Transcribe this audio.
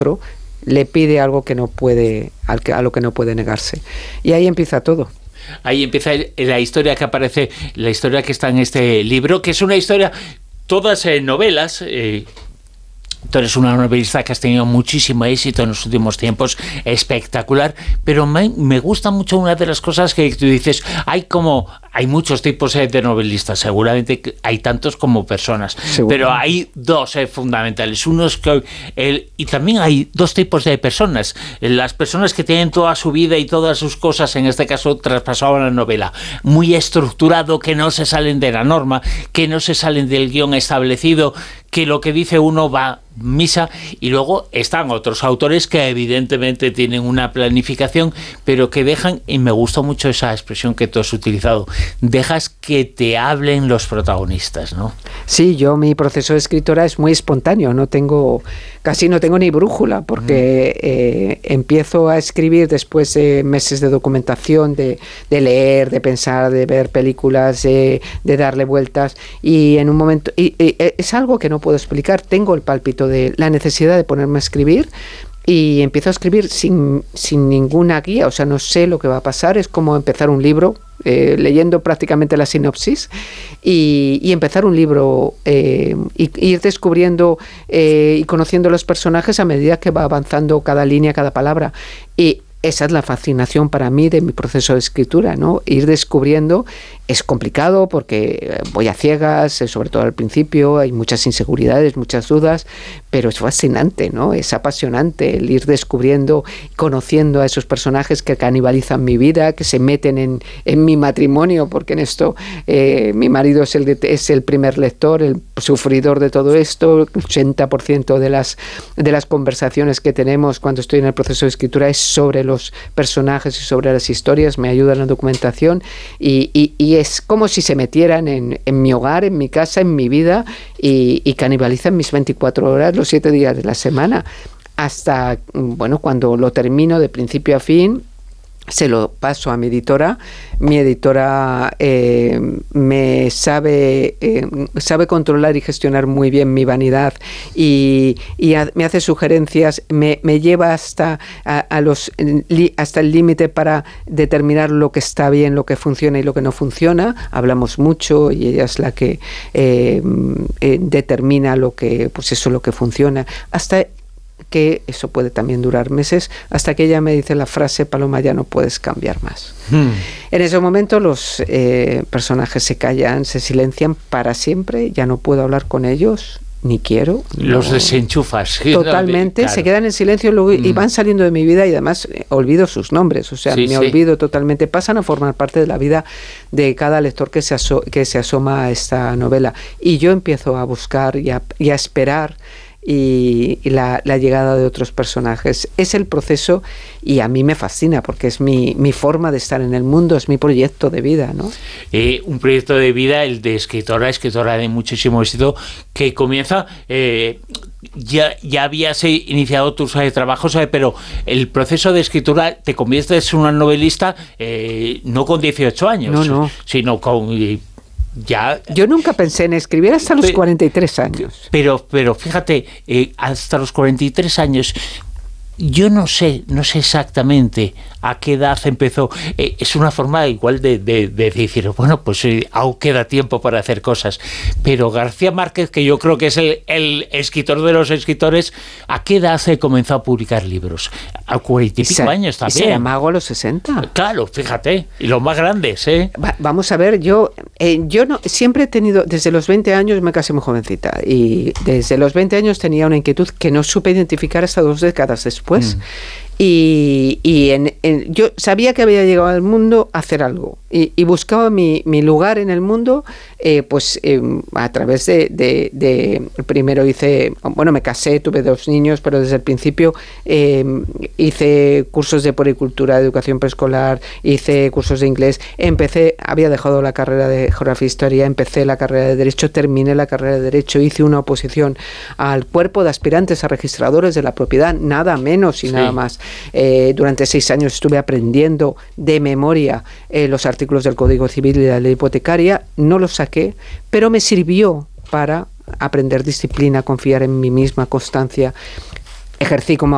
le pide algo que no puede, a lo que no puede negarse. Y ahí empieza todo. Ahí empieza la historia que aparece, la historia que está en este libro, que es una historia, todas novelas. Tú eres una novelista que has tenido muchísimo éxito en los últimos tiempos, espectacular, pero me gusta mucho una de las cosas que tú dices, hay muchos tipos de novelistas, seguramente hay tantos como personas, pero hay dos fundamentales. Uno es que y también hay dos tipos de personas, las personas que tienen toda su vida y todas sus cosas, en este caso traspasado a la novela, muy estructurado, que no se salen de la norma, que no se salen del guión establecido, que lo que dice uno va misa, y luego están otros autores que evidentemente tienen una planificación, pero que dejan, y me gustó mucho esa expresión que tú has utilizado, dejas que te hablen los protagonistas, ¿no? Sí, mi proceso de escritora es muy espontáneo, casi no tengo ni brújula, porque empiezo a escribir después de meses de documentación, de leer, de pensar, de ver películas, de darle vueltas, y en un momento, y es algo que no puedo explicar, tengo el pálpito de la necesidad de ponerme a escribir, y empiezo a escribir sin ninguna guía, o sea, no sé lo que va a pasar, es como empezar un libro, leyendo prácticamente la sinopsis, y empezar un libro, y ir descubriendo y conociendo los personajes a medida que va avanzando cada línea, cada palabra. Y esa es la fascinación para mí de mi proceso de escritura, ¿no? Ir descubriendo. Es complicado porque voy a ciegas, sobre todo al principio, hay muchas inseguridades, muchas dudas, pero es fascinante, ¿no? Es apasionante el ir descubriendo, conociendo a esos personajes que canibalizan mi vida, que se meten en mi matrimonio, porque en esto mi marido es el primer lector, el sufridor de todo esto. El 80% de las conversaciones que tenemos cuando estoy en el proceso de escritura es sobre los personajes y sobre las historias, me ayuda en la documentación, y es como si se metieran en mi hogar, en mi casa, en mi vida, y canibalizan mis 24 horas, los 7 días de la semana, hasta, cuando lo termino de principio a fin, se lo paso a mi editora. Mi editora me sabe controlar y gestionar muy bien mi vanidad, y me hace sugerencias, me lleva hasta el límite para determinar lo que está bien, lo que funciona y lo que no funciona. Hablamos mucho y ella es la que determina lo que funciona, hasta que eso puede también durar meses, hasta que ella me dice la frase: Paloma, ya no puedes cambiar más. En ese momento los personajes se callan, se silencian para siempre, ya no puedo hablar con ellos, ni quiero. Los desenchufas. Totalmente, claro. Se quedan en silencio luego, y van saliendo de mi vida, y además olvido sus nombres, o sea, olvido totalmente, pasan a formar parte de la vida de cada lector que se asoma a esta novela, y yo empiezo a buscar y a esperar y la llegada de otros personajes. Es el proceso, y a mí me fascina porque es mi forma de estar en el mundo, es mi proyecto de vida, ¿no? Un proyecto de vida, el de escritora de muchísimo éxito, que comienza... Ya habías iniciado tus trabajos, pero el proceso de escritura, te conviertes en una novelista no con 18 años, sino con... Yo nunca pensé en escribir hasta los 43 años. Pero fíjate, hasta los 43 años, yo no sé exactamente a qué edad empezó. Es una forma igual de decir, bueno, pues aún queda tiempo para hacer cosas. Pero García Márquez, que yo creo que es el escritor de los escritores, ¿a qué edad comenzó a publicar libros? A 40 y pico años también. ¿Y era mago a los 60? Claro, fíjate, y los más grandes, Vamos a ver, yo no, siempre he tenido, desde los 20 años me casé muy jovencita, y desde los 20 años tenía una inquietud que no supe identificar hasta 2 décadas después. Y yo sabía que había llegado al mundo a hacer algo, y buscaba mi lugar en el mundo, a través de primero me casé, tuve 2 niños, pero desde el principio hice cursos de puericultura, de educación preescolar, hice cursos de inglés, había dejado la carrera de geografía e historia, empecé la carrera de derecho, terminé la carrera de derecho, hice una oposición al cuerpo de aspirantes a registradores de la propiedad, nada menos y nada más. Durante 6 años estuve aprendiendo de memoria los artículos del Código Civil y de la ley hipotecaria. No los saqué, pero me sirvió para aprender disciplina, confiar en mí misma, constancia. Ejercí como